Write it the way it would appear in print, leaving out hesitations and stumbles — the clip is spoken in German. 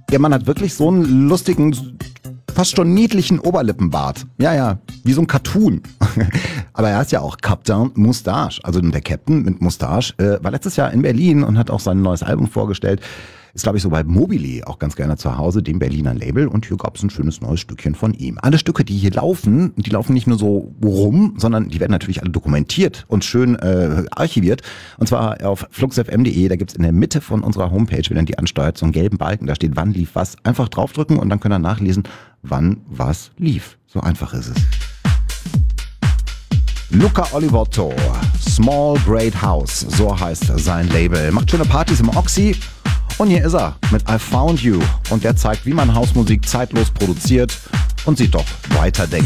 Der Mann hat wirklich so einen lustigen, fast schon niedlichen Oberlippenbart. Ja, wie so ein Cartoon. Aber er ist ja auch Captain Moustache, also der Captain mit Moustache. War letztes Jahr in Berlin und hat auch sein neues Album vorgestellt. Ist, glaube ich, so bei Mobili auch ganz gerne zu Hause, dem Berliner Label. Und hier gab es ein schönes neues Stückchen von ihm. Alle Stücke, die hier laufen, die laufen nicht nur so rum, sondern die werden natürlich alle dokumentiert und schön archiviert. Und zwar auf fluxfm.de, da gibt's in der Mitte von unserer Homepage, wenn ihr die ansteuert, so einen gelben Balken, da steht, wann lief was. Einfach draufdrücken und dann könnt ihr nachlesen, wann was lief. So einfach ist es. Luca Olivotto, Small Great House, so heißt sein Label. Macht schöne Partys im Oxy. Und hier ist er mit I Found You. Und der zeigt, wie man Hausmusik zeitlos produziert und sich doch weiterdenkt.